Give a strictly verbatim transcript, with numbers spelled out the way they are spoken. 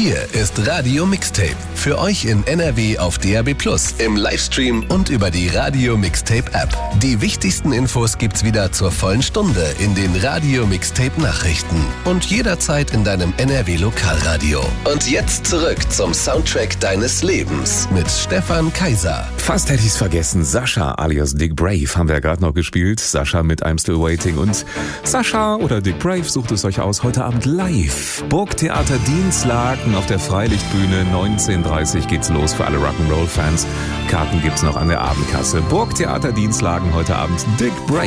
Hier ist Radio Mixtape. Für euch in N R W auf D A B plus, im Livestream und über die Radio Mixtape App. Die wichtigsten Infos gibt's wieder zur vollen Stunde in den Radio Mixtape Nachrichten und jederzeit in deinem N R W Lokalradio. Und jetzt zurück zum Soundtrack deines Lebens mit Stefan Kaiser. Fast hätte ich's vergessen. Sascha alias Dick Brave haben wir ja gerade noch gespielt. Sascha mit I'm Still Waiting. Und Sascha oder Dick Brave, sucht es euch aus, heute Abend live. Burgtheater Dienstlaken auf der Freilichtbühne. neunzehn Uhr dreißig geht's los für alle Rock'n'Roll-Fans. Karten gibt's noch an der Abendkasse. Burgtheater Dienstlaken heute Abend. Dick Brave.